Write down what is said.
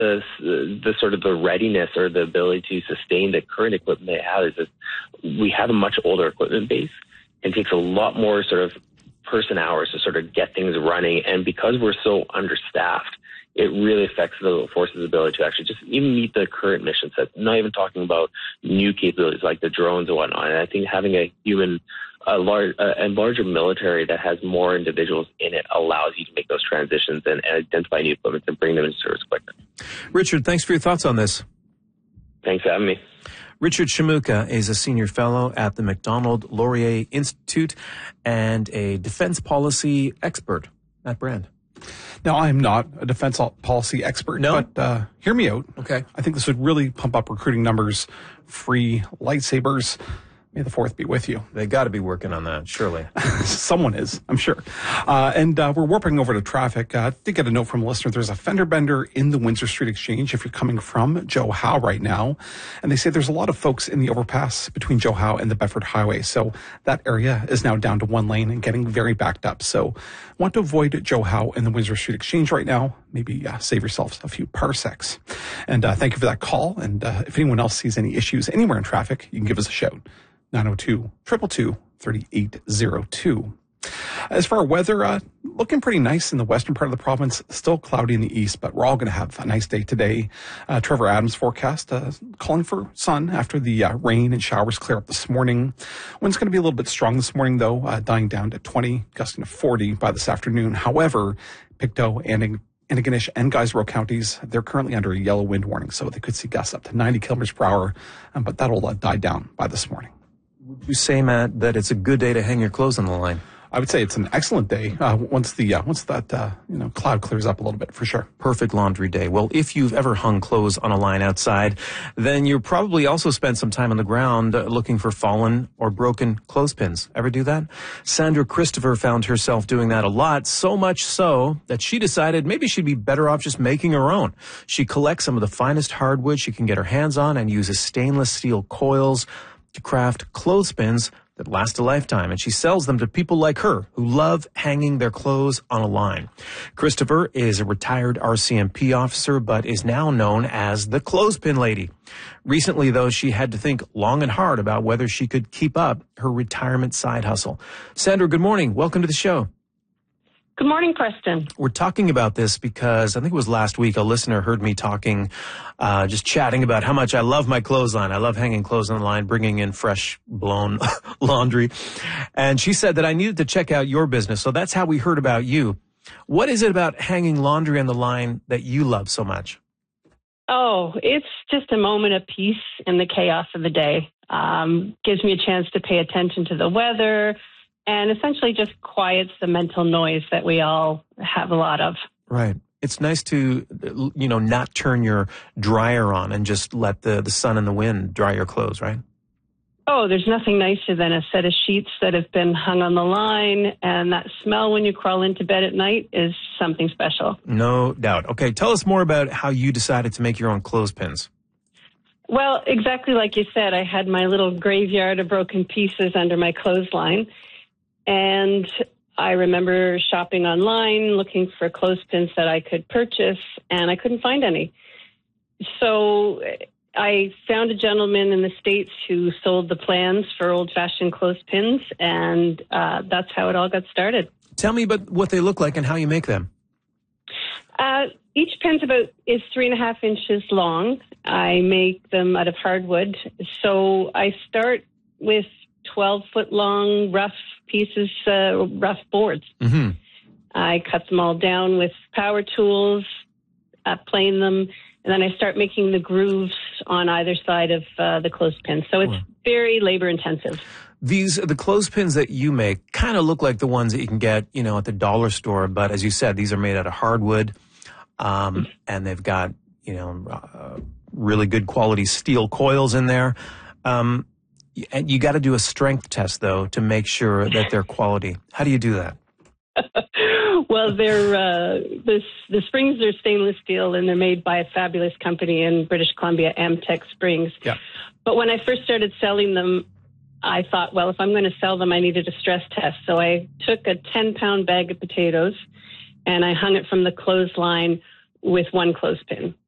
the sort of the readiness or the ability to sustain the current equipment they have is that we have a much older equipment base. It takes a lot more sort of person hours to sort of get things running. And because we're so understaffed, it really affects the force's ability to actually just even meet the current mission sets. Not even talking about new capabilities like the drones and whatnot. And I think having a larger military that has more individuals in it allows you to make those transitions and identify new equipment and bring them into service quicker. Richard, thanks for your thoughts on this. Thanks for having me. Richard Shamuka is a senior fellow at the Macdonald Laurier Institute and a defense policy expert. Matt Brand. Now, I'm not a defense policy expert, but hear me out. Okay. I think this would really pump up recruiting numbers, free lightsabers. May the 4th be with you. They got to be working on that, surely. Someone is, I'm sure. And we're warping over to traffic. I did get a note from a listener. There's a fender bender in the Windsor Street Exchange if you're coming from Joe Howe right now. And they say there's a lot of folks in the overpass between Joe Howe and the Bedford Highway. So that area is now down to one lane and getting very backed up. So want to avoid Joe Howe and the Windsor Street Exchange right now. Maybe save yourselves a few parsecs. And thank you for that call. And if anyone else sees any issues anywhere in traffic, you can give us a shout. 902-222-3802. As for our weather, looking pretty nice in the western part of the province, still cloudy in the east, but we're all going to have a nice day today. Trevor Adams forecast calling for sun after the rain and showers clear up this morning. Wind's going to be a little bit strong this morning, though, dying down to 20, gusting to 40 by this afternoon. However, Pictou and Antigonish and Guysborough counties, they're currently under a yellow wind warning, so they could see gusts up to 90 kilometers per hour, but that'll die down by this morning. Would you say, Matt, that it's a good day to hang your clothes on the line? I would say it's an excellent day once that cloud clears up a little bit, for sure. Perfect laundry day. Well, if you've ever hung clothes on a line outside, then you probably also spent some time on the ground looking for fallen or broken clothespins. Ever do that? Sandra Christopher found herself doing that a lot, so much so that she decided maybe she'd be better off just making her own. She collects some of the finest hardwood she can get her hands on and uses stainless steel coils to craft clothespins that last a lifetime, and she sells them to people like her who love hanging their clothes on a line. Christopher is a retired RCMP officer, but is now known as the Clothespin Lady. Recently, though, she had to think long and hard about whether she could keep up her retirement side hustle. Sandra, good morning. Welcome to the show. Good morning, Preston. We're talking about this because I think it was last week a listener heard me talking, just chatting about how much I love my clothesline. I love hanging clothes on the line, bringing in fresh blown laundry. And she said that I needed to check out your business. So that's how we heard about you. What is it about hanging laundry on the line that you love so much? Oh, it's just a moment of peace in the chaos of the day. Gives me a chance to pay attention to the weather, and essentially just quiets the mental noise that we all have a lot of. Right. It's nice to, not turn your dryer on and just let the sun and the wind dry your clothes, right? Oh, there's nothing nicer than a set of sheets that have been hung on the line, and that smell when you crawl into bed at night is something special. No doubt. Okay, tell us more about how you decided to make your own clothespins. Well, exactly like you said, I had my little graveyard of broken pieces under my clothesline. And I remember shopping online, looking for clothespins that I could purchase, and I couldn't find any. So I found a gentleman in the States who sold the plans for old-fashioned clothespins, and that's how it all got started. Tell me about what they look like and how you make them. Each pin's is 3.5 inches long. I make them out of hardwood. So I start with 12-foot-long rough pieces, rough boards. Mm-hmm. I cut them all down with power tools, plane them, and then I start making the grooves on either side of the clothespin. So it's very labor-intensive. The clothespins that you make kind of look like the ones that you can get, at the dollar store. But as you said, these are made out of hardwood, and they've got, really good quality steel coils in there. And you got to do a strength test, though, to make sure that they're quality. How do you do that? Well, the springs are stainless steel, and they're made by a fabulous company in British Columbia, Amtech Springs. Yeah. But when I first started selling them, I thought, well, if I'm going to sell them, I needed a stress test. So I took a 10-pound bag of potatoes, and I hung it from the clothesline with one clothespin.